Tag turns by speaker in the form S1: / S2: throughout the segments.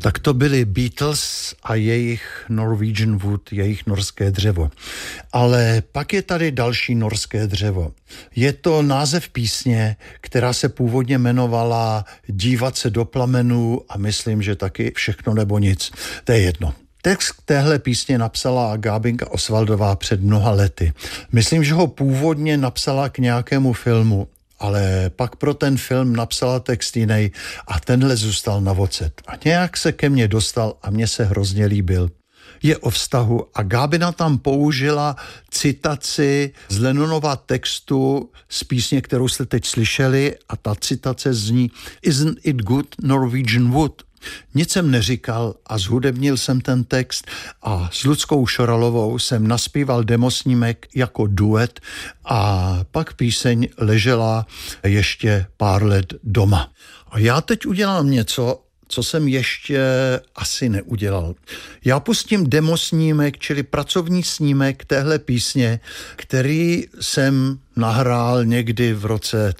S1: Tak to byli Beatles a jejich Norwegian Wood, jejich norské dřevo. Ale pak je tady další norské dřevo. Je to název písně, která se původně jmenovala Dívat se do plamenů a myslím, že taky Všechno nebo nic. To je jedno. Text téhle písně napsala Gábinka Osvaldová před mnoha lety. Myslím, že ho původně napsala k nějakému filmu, ale pak pro ten film napsala text jiný a tenhle zůstal na vocet. A nějak se ke mně dostal a mně se hrozně líbil. Je o vztahu a Gábina tam použila citaci z Lennonova textu z písně, kterou jste teď slyšeli, a ta citace zní Isn't it good Norwegian Wood? Nic jsem neříkal a zhudebnil jsem ten text a s Luckou Šoralovou jsem naspíval demosnímek jako duet a pak píseň ležela ještě pár let doma. A já teď udělám něco, co jsem ještě asi neudělal. Já pustím demosnímek, čili pracovní snímek téhle písně, který jsem nahrál někdy v roce,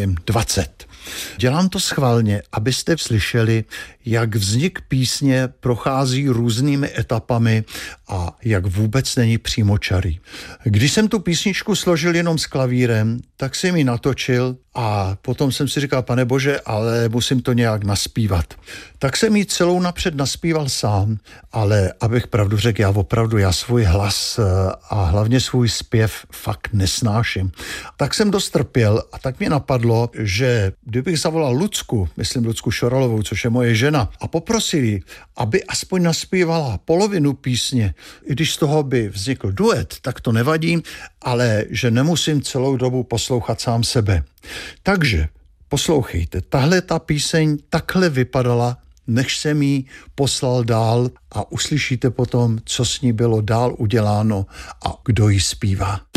S1: 20. Dělám to schválně, abyste slyšeli, jak vznik písně prochází různými etapami a jak vůbec není přímočarý. Když jsem tu písničku složil jenom s klavírem, tak jsem ji natočil a potom jsem si říkal, pane bože, ale musím to nějak naspívat. Tak jsem ji celou napřed naspíval sám, ale abych pravdu řekl, já svůj hlas a hlavně svůj zpěv fakt nesnáším. Tak jsem dost trpěl a tak mě napadlo, že kdybych zavolal Lucku Šoralovou, což je moje žena, a poprosil ji, aby aspoň naspívala polovinu písně, i když z toho by vznikl duet, tak to nevadí, ale že nemusím celou dobu poslouchat sám sebe. Takže poslouchejte, tahle ta píseň takhle vypadala, než jsem ji poslal dál a uslyšíte potom, co s ní bylo dál uděláno a kdo ji zpívá.